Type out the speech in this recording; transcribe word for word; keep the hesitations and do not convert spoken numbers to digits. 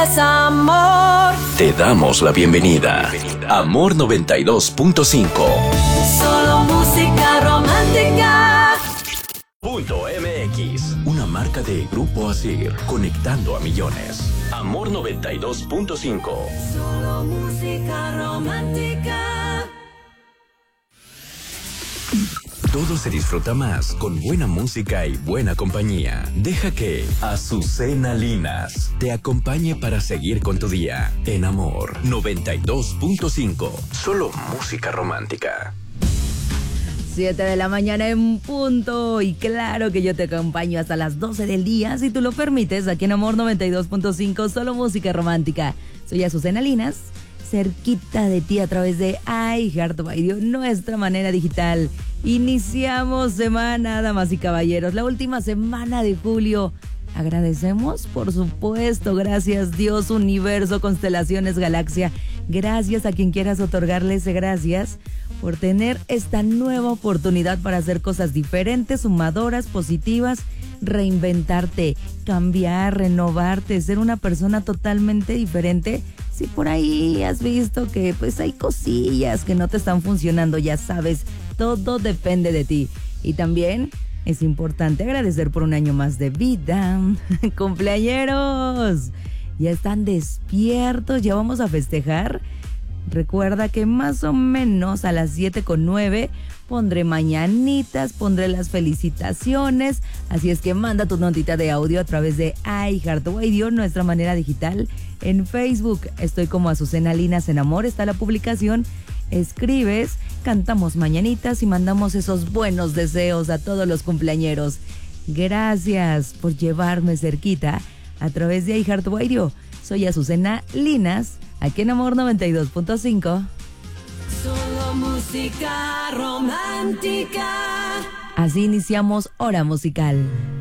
Es amor. Te damos la bienvenida. Amor noventa y dos punto cinco. Solo música romántica. Punto M X. Una marca de Grupo Asir. Conectando a millones. Amor noventa y dos punto cinco. Solo música romántica. Todo se disfruta más con buena música y buena compañía. Deja que Azucena Linas te acompañe para seguir con tu día. En Amor noventa y dos punto cinco. Solo música romántica. siete de la mañana en punto. Y claro que yo te acompaño hasta las doce del día, si tú lo permites, aquí en Amor noventa y dos punto cinco. Solo música romántica. Soy Azucena Linas, cerquita de ti a través de iHeartRadio, nuestra manera digital. Iniciamos semana, damas y caballeros, la última semana de julio. Agradecemos, por supuesto, gracias Dios, universo, constelaciones, galaxia. Gracias a quien quieras otorgarle ese gracias por tener esta nueva oportunidad para hacer cosas diferentes, sumadoras, positivas, reinventarte, cambiar, renovarte, ser una persona totalmente diferente. Si por ahí has visto que pues hay cosillas que no te están funcionando, ya sabes, todo depende de ti. Y también es importante agradecer por un año más de vida. ¡Cumpleañeros! Ya están despiertos, ya vamos a festejar. Recuerda que más o menos a las siete con nueve pondré mañanitas, pondré las felicitaciones. Así es que manda tu notita de audio a través de iHeartRadio, nuestra manera digital. En Facebook estoy como Azucena Linas en Amor, está la publicación. Escribes, cantamos mañanitas y mandamos esos buenos deseos a todos los cumpleañeros. Gracias por llevarme cerquita a través de iHeartRadio. Soy Azucena Linas, aquí en Amor noventa y dos punto cinco. Solo música romántica. Así iniciamos Hora Musical.